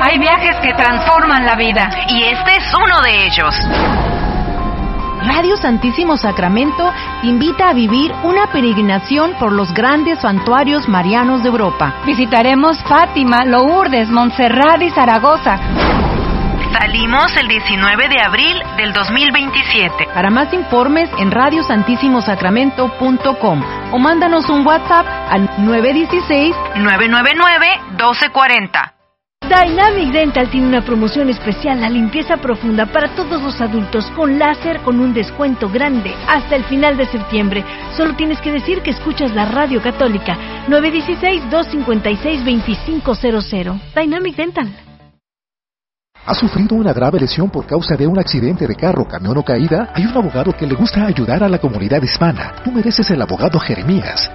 Hay viajes que transforman la vida. Y este es uno de ellos. Radio Santísimo Sacramento te invita a vivir una peregrinación por los grandes santuarios marianos de Europa. Visitaremos Fátima, Lourdes, Montserrat y Zaragoza. Salimos el 19 de abril del 2027. Para más informes en radiosantissimosacramento.com o mándanos un WhatsApp al 916-999-1240. Dynamic Dental tiene una promoción especial, la limpieza profunda para todos los adultos con láser con un descuento grande hasta el final de septiembre. Solo tienes que decir que escuchas la radio católica. 916-256-2500. Dynamic Dental. ¿Has sufrido una grave lesión por causa de un accidente de carro, camión o caída? Hay un abogado que le gusta ayudar a la comunidad hispana. Tú mereces el abogado Jeremías.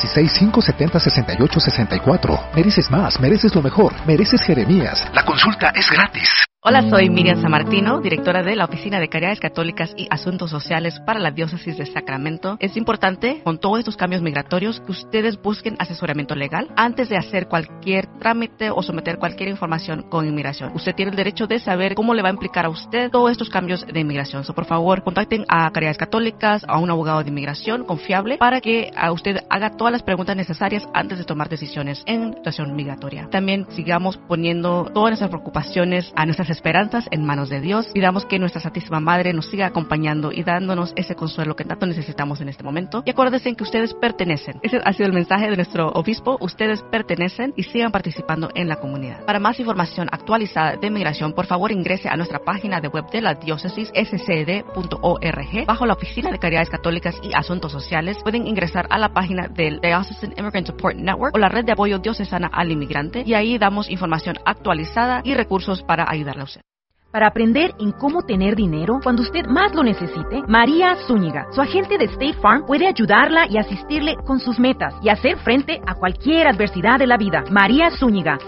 916-570-6864. Mereces más, mereces lo mejor. Mereces Jeremías. La consulta es gratis. Hola, soy Miriam Sammartino, directora de la Oficina de Caridades Católicas y Asuntos Sociales para la Diócesis de Sacramento. Es importante, con todos estos cambios migratorios, que ustedes busquen asesoramiento legal antes de hacer cualquier trámite o someter cualquier información con inmigración. Usted tiene el derecho de saber cómo le va a implicar a usted todos estos cambios de inmigración. Por favor, contacten a Caridades Católicas, a un abogado de inmigración confiable, para que a usted haga todas las preguntas necesarias antes de tomar decisiones en situación migratoria. También sigamos poniendo todas nuestras preocupaciones, a nuestras esperanzas en manos de Dios. Pidamos que nuestra Santísima Madre nos siga acompañando y dándonos ese consuelo que tanto necesitamos en este momento. Y acuérdense que ustedes pertenecen. Ese ha sido el mensaje de nuestro obispo. Ustedes pertenecen y sigan participando en la comunidad. Para más información actualizada de migración, por favor ingrese a nuestra página de web de la diócesis scd.org. Bajo la Oficina de Caridades Católicas y Asuntos Sociales pueden ingresar a la página del Diocesan Immigrant Support Network o la Red de Apoyo Diocesana al Inmigrante, y ahí damos información actualizada y recursos para ayudarle a usted. Para aprender en cómo tener dinero cuando usted más lo necesite, María Zúñiga, su agente de State Farm, puede ayudarla y asistirle con sus metas y hacer frente a cualquier adversidad de la vida. María Zúñiga,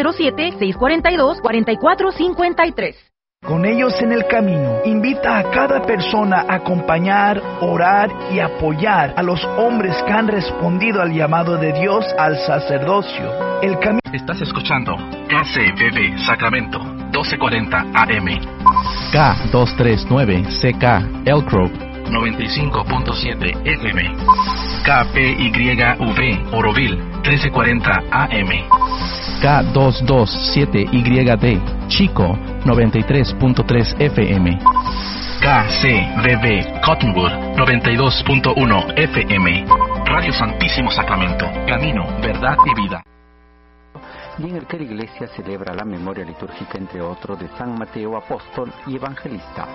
707-642-4453. Con ellos en el camino, invita a cada persona a acompañar, orar y apoyar a los hombres que han respondido al llamado de Dios al sacerdocio. El camino. Estás escuchando KCBB Sacramento, 1240 AM. K239CK Elk Grove, 95.7 FM. KPYV Oroville, 1340 AM. K227YD Chico, 93.3 FM. KCBB Cottonwood, 92.1 FM. Radio Santísimo Sacramento, camino, verdad y vida. Y en el que la Iglesia celebra la memoria litúrgica, entre otros, de San Mateo, apóstol y evangelista.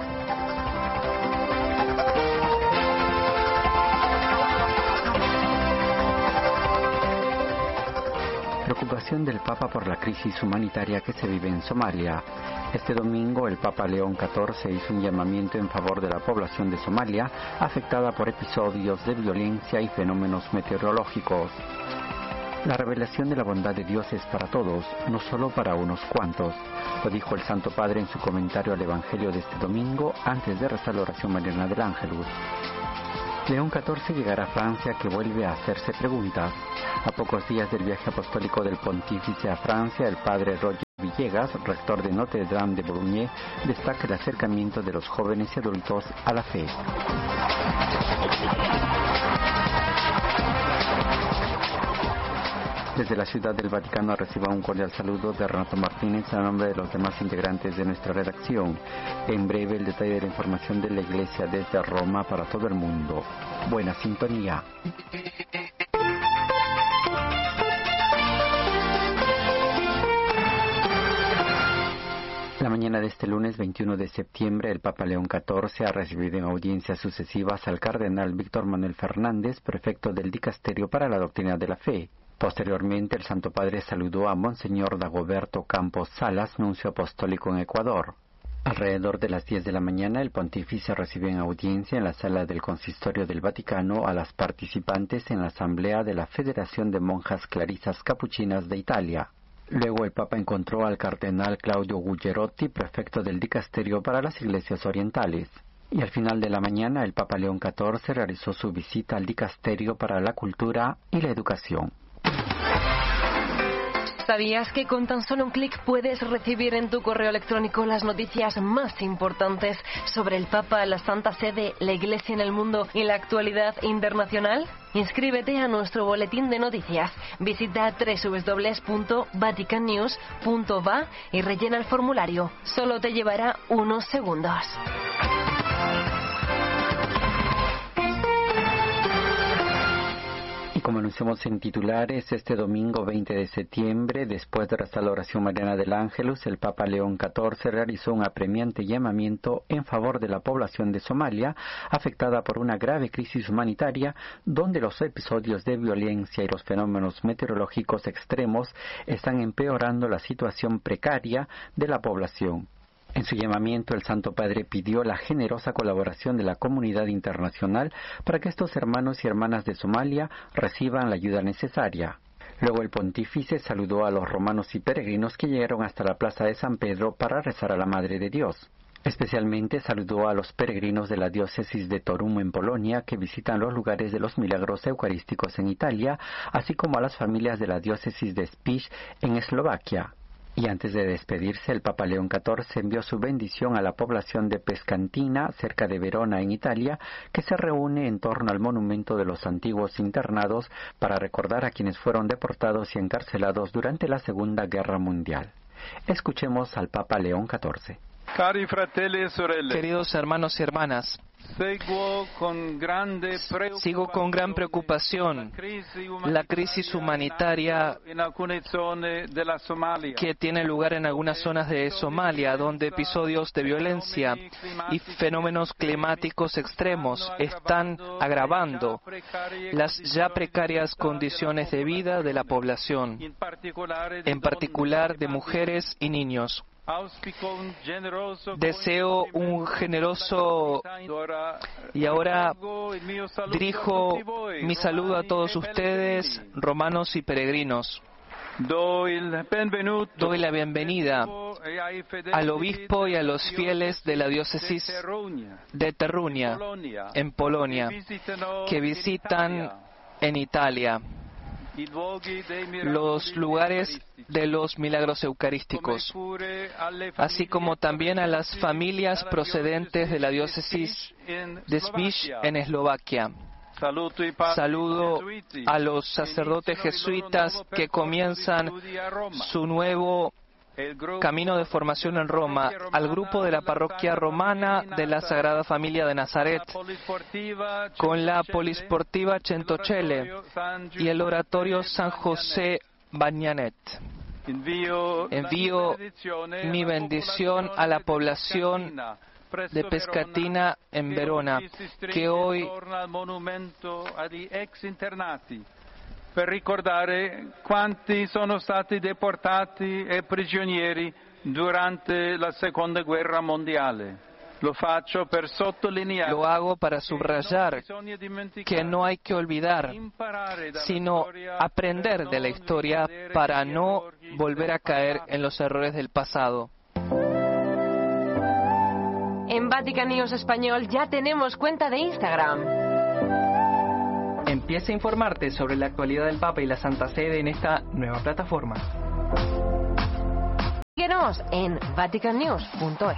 Preocupación del Papa por la crisis humanitaria que se vive en Somalia. Este domingo el Papa León XIV hizo un llamamiento en favor de la población de Somalia, afectada por episodios de violencia y fenómenos meteorológicos. La revelación de la bondad de Dios es para todos, no solo para unos cuantos, lo dijo el Santo Padre en su comentario al Evangelio de este domingo antes de rezar la oración mariana del Ángelus. León XIV llegará a Francia, que vuelve a hacerse preguntas. A pocos días del viaje apostólico del pontífice a Francia, el padre Roger Villegas, rector de Notre Dame de Bourgogne, destaca el acercamiento de los jóvenes y adultos a la fe. Desde la Ciudad del Vaticano reciba un cordial saludo de Renato Martínez a nombre de los demás integrantes de nuestra redacción. En breve el detalle de la información de la Iglesia desde Roma para todo el mundo. Buena sintonía. La mañana de este lunes 21 de septiembre, el Papa León XIV ha recibido en audiencias sucesivas al cardenal Víctor Manuel Fernández, prefecto del Dicasterio para la Doctrina de la Fe. Posteriormente, el Santo Padre saludó a Monseñor Dagoberto Campos Salas, nuncio apostólico en Ecuador. Alrededor de las 10 de la mañana, el pontífice recibió en audiencia en la sala del Consistorio del Vaticano a las participantes en la asamblea de la Federación de Monjas Clarisas Capuchinas de Italia. Luego el Papa encontró al cardenal Claudio Gugerotti, prefecto del Dicasterio para las Iglesias Orientales. Y al final de la mañana, el Papa León XIV realizó su visita al Dicasterio para la Cultura y la Educación. ¿Sabías que con tan solo un clic puedes recibir en tu correo electrónico las noticias más importantes sobre el Papa, la Santa Sede, la Iglesia en el mundo y la actualidad internacional? Inscríbete a nuestro boletín de noticias. Visita www.vaticannews.va y rellena el formulario. Solo te llevará unos segundos. Como anunciamos en titulares, este domingo 20 de septiembre, después de rezar la oración mariana del Ángelus, el Papa León XIV realizó un apremiante llamamiento en favor de la población de Somalia, afectada por una grave crisis humanitaria, donde los episodios de violencia y los fenómenos meteorológicos extremos están empeorando la situación precaria de la población. En su llamamiento, el Santo Padre pidió la generosa colaboración de la comunidad internacional para que estos hermanos y hermanas de Somalia reciban la ayuda necesaria. Luego el pontífice saludó a los romanos y peregrinos que llegaron hasta la plaza de San Pedro para rezar a la Madre de Dios. Especialmente saludó a los peregrinos de la diócesis de Toruń en Polonia que visitan los lugares de los milagros eucarísticos en Italia, así como a las familias de la diócesis de Spiš en Eslovaquia. Y antes de despedirse, el Papa León XIV envió su bendición a la población de Pescantina, cerca de Verona, en Italia, que se reúne en torno al monumento de los antiguos internados para recordar a quienes fueron deportados y encarcelados durante la Segunda Guerra Mundial. Escuchemos al Papa León XIV. Cari fratelli e sorelle, queridos hermanos y hermanas, sigo con gran preocupación la crisis humanitaria que tiene lugar en algunas zonas de Somalia, donde episodios de violencia y fenómenos climáticos extremos están agravando las ya precarias condiciones de vida de la población, en particular de mujeres y niños. Deseo un generoso y ahora dirijo mi saludo a todos ustedes, romanos y peregrinos. Doy la bienvenida al obispo y a los fieles de la diócesis de Terrunia, en Polonia, que visitan en Italia los lugares de los milagros eucarísticos, así como también a las familias procedentes de la diócesis de Spiš en Eslovaquia. Saludo a los sacerdotes jesuitas que comienzan su nuevo camino de formación en Roma, al grupo de la parroquia romana de la Sagrada Familia de Nazaret, con la Polisportiva Centocelle y el oratorio San José Bagnanet. Envío mi bendición a la población de Pescatina en Verona, che hoy per ricordare quanti sono stati deportati e prigionieri durante la Seconda Guerra Mondiale. Lo hago para subrayar que no hay que olvidar, sino aprender de la historia para no volver a caer en los errores del pasado. En Vatican News Español ya tenemos cuenta de Instagram. Empieza a informarte sobre la actualidad del Papa y la Santa Sede en esta nueva plataforma. Síguenos en vaticannews.es.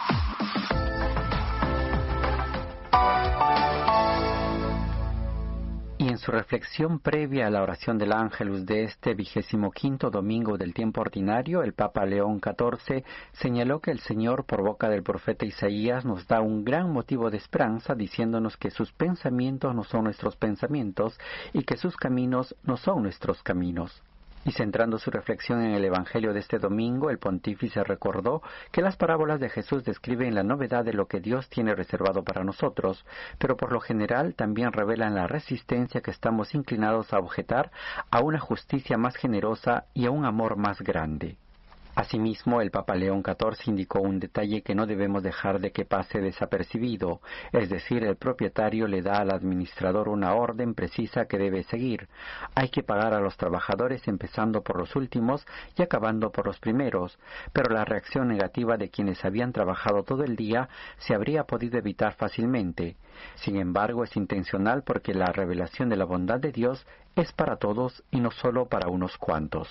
Y en su reflexión previa a la oración del Ángelus de este 25º domingo del tiempo ordinario, el Papa León XIV señaló que el Señor, por boca del profeta Isaías, nos da un gran motivo de esperanza, diciéndonos que sus pensamientos no son nuestros pensamientos y que sus caminos no son nuestros caminos. Y centrando su reflexión en el Evangelio de este domingo, el pontífice recordó que las parábolas de Jesús describen la novedad de lo que Dios tiene reservado para nosotros, pero por lo general también revelan la resistencia que estamos inclinados a objetar a una justicia más generosa y a un amor más grande. Asimismo, el Papa León XIV indicó un detalle que no debemos dejar de que pase desapercibido, es decir, el propietario le da al administrador una orden precisa que debe seguir. Hay que pagar a los trabajadores empezando por los últimos y acabando por los primeros, pero la reacción negativa de quienes habían trabajado todo el día se habría podido evitar fácilmente. Sin embargo, es intencional porque la revelación de la bondad de Dios es para todos y no solo para unos cuantos.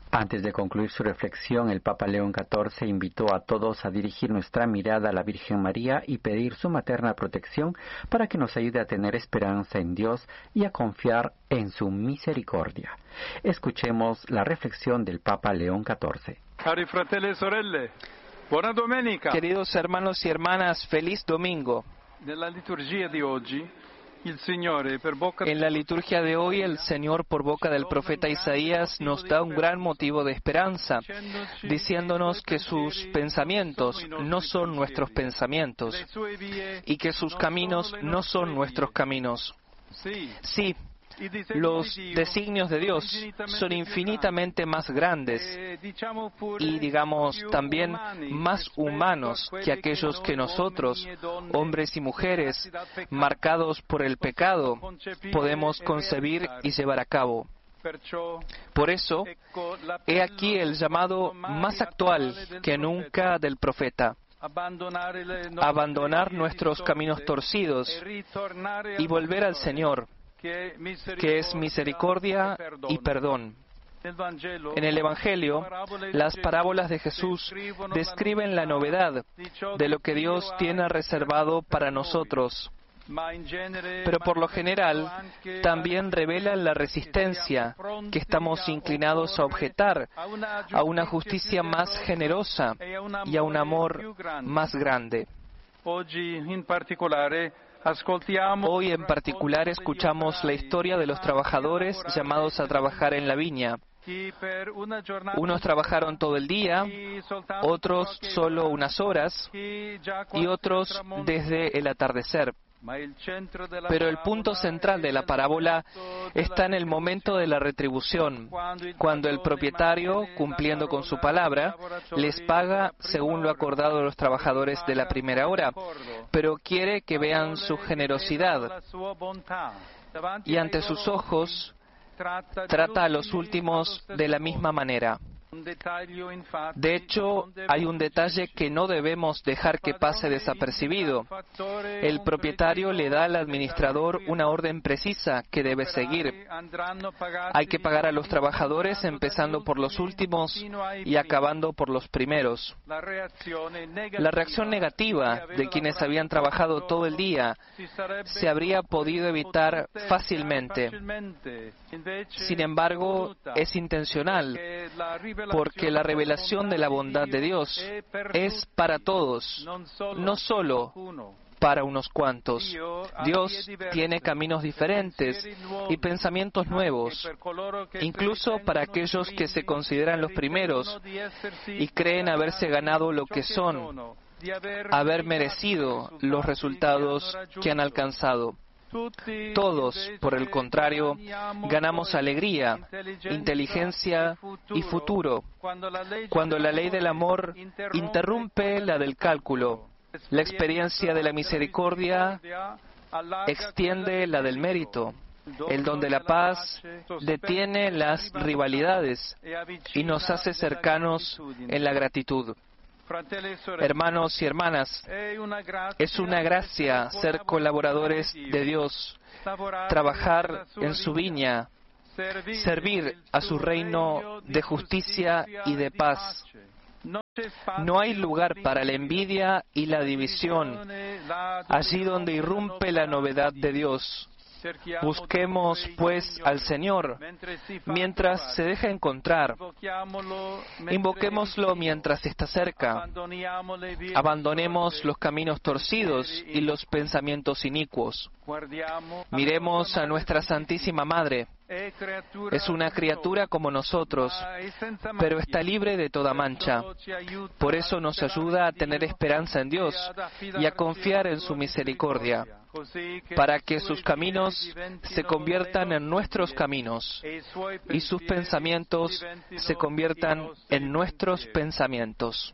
Antes de concluir su reflexión, el Papa León XIV invitó a todos a dirigir nuestra mirada a la Virgen María y pedir su materna protección para que nos ayude a tener esperanza en Dios y a confiar en su misericordia. Escuchemos la reflexión del Papa León XIV. Cari fratelli e sorelle, buona domenica. Queridos hermanos y hermanas, feliz domingo. Nella liturgia di oggi, il Signore, per bocca En la liturgia de hoy, el Señor, por boca del profeta Isaías, nos da un gran motivo de esperanza, diciéndonos que sus pensamientos no son nuestros pensamientos y que sus caminos no son nuestros caminos. Sí, los designios de Dios son infinitamente más grandes y, digamos, también más humanos que aquellos que nosotros, hombres y mujeres, marcados por el pecado, podemos concebir y llevar a cabo. Por eso, he aquí el llamado más actual que nunca del profeta: abandonar nuestros caminos torcidos y volver al Señor, que es misericordia y perdón. En el Evangelio, las parábolas de Jesús describen la novedad de lo que Dios tiene reservado para nosotros, pero por lo general también revelan la resistencia que estamos inclinados a objetar a una justicia más generosa y a un amor más grande. Hoy en particular escuchamos la historia de los trabajadores llamados a trabajar en la viña. Unos trabajaron todo el día, otros solo unas horas y otros desde el atardecer. Pero el punto central de la parábola está en el momento de la retribución, cuando el propietario, cumpliendo con su palabra, les paga según lo acordado a los trabajadores de la primera hora, pero quiere que vean su generosidad y ante sus ojos trata a los últimos de la misma manera. De hecho, hay un detalle que no debemos dejar que pase desapercibido. El propietario le da al administrador una orden precisa que debe seguir. Hay que pagar a los trabajadores empezando por los últimos y acabando por los primeros. La reacción negativa de quienes habían trabajado todo el día se habría podido evitar fácilmente. Sin embargo, es intencional, porque la revelación de la bondad de Dios es para todos, no solo para unos cuantos. Dios tiene caminos diferentes y pensamientos nuevos, incluso para aquellos que se consideran los primeros y creen haberse ganado lo que son, haber merecido los resultados que han alcanzado. Todos, por el contrario, ganamos alegría, inteligencia y futuro cuando la ley del amor interrumpe la del cálculo. La experiencia de la misericordia extiende la del mérito. El don de la paz detiene las rivalidades y nos hace cercanos en la gratitud. Hermanos y hermanas, es una gracia ser colaboradores de Dios, trabajar en su viña, servir a su reino de justicia y de paz. No hay lugar para la envidia y la división, allí donde irrumpe la novedad de Dios. Busquemos, pues, al Señor mientras se deja encontrar. Invoquémoslo mientras está cerca. Abandonemos los caminos torcidos y los pensamientos inicuos. Miremos a nuestra Santísima Madre. Es una criatura como nosotros, pero está libre de toda mancha. Por eso nos ayuda a tener esperanza en Dios y a confiar en su misericordia, para que sus caminos se conviertan en nuestros caminos y sus pensamientos se conviertan en nuestros pensamientos.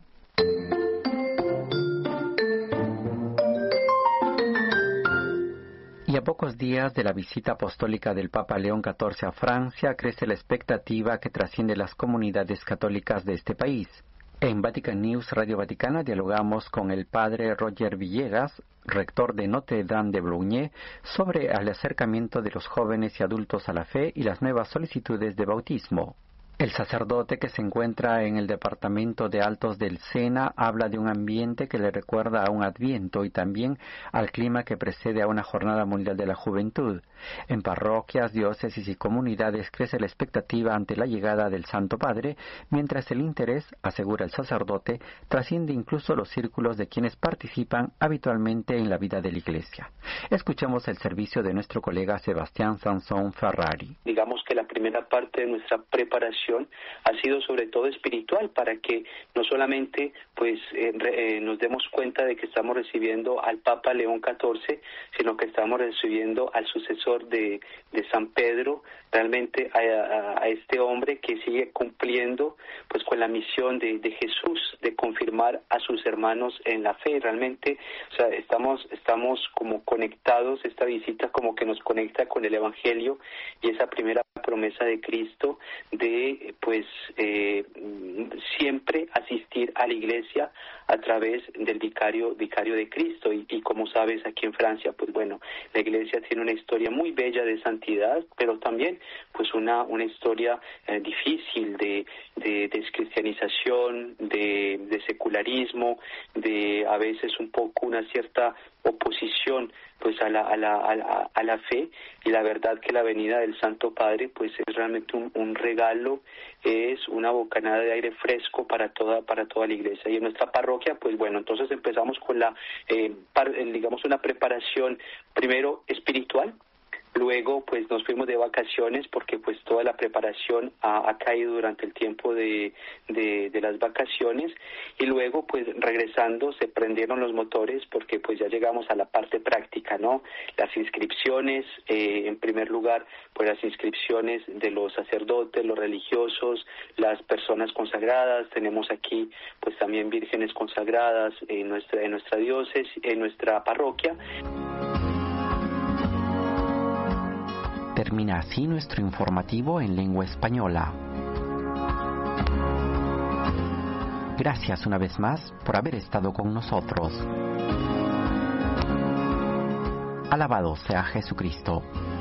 Y a pocos días de la visita apostólica del Papa León XIV a Francia, crece la expectativa que trasciende las comunidades católicas de este país. En Vatican News Radio Vaticana dialogamos con el padre Roger Villegas, rector de Notre Dame de Brognier, sobre el acercamiento de los jóvenes y adultos a la fe y las nuevas solicitudes de bautismo. El sacerdote que se encuentra en el departamento de Altos del Sena habla de un ambiente que le recuerda a un Adviento y también al clima que precede a una Jornada Mundial de la Juventud. En parroquias, diócesis y comunidades crece la expectativa ante la llegada del Santo Padre, mientras el interés, asegura el sacerdote, trasciende incluso los círculos de quienes participan habitualmente en la vida de la Iglesia. Escuchemos el servicio de nuestro colega Sebastián Sansón Ferrari. Digamos que la primera parte de nuestra preparación ha sido sobre todo espiritual, para que no solamente nos demos cuenta de que estamos recibiendo al Papa León XIV, sino que estamos recibiendo al sucesor de San Pedro, realmente a este hombre que sigue cumpliendo pues con la misión de Jesús, de confirmar a sus hermanos en la fe. Realmente, o sea, estamos como conectados, esta visita como que nos conecta con el Evangelio y esa primera promesa de Cristo de siempre asistir a la Iglesia a través del vicario de Cristo. Y como sabes, aquí en Francia, pues bueno, la Iglesia tiene una historia muy bella de santidad, pero también pues una historia difícil de descristianización, de secularismo, de a veces un poco una cierta oposición pues a la fe, y la verdad que la venida del Santo Padre pues es realmente un regalo, es una bocanada de aire fresco para toda la Iglesia. Y en nuestra parroquia pues bueno, entonces empezamos con una preparación primero espiritual. Luego pues nos fuimos de vacaciones porque pues toda la preparación ha caído durante el tiempo de las vacaciones, y luego pues regresando se prendieron los motores porque pues ya llegamos a la parte práctica, ¿no? Las inscripciones, en primer lugar pues las inscripciones de los sacerdotes, los religiosos, las personas consagradas. Tenemos aquí pues también vírgenes consagradas en nuestra diócesis, en nuestra parroquia. Termina así nuestro informativo en lengua española. Gracias una vez más por haber estado con nosotros. Alabado sea Jesucristo.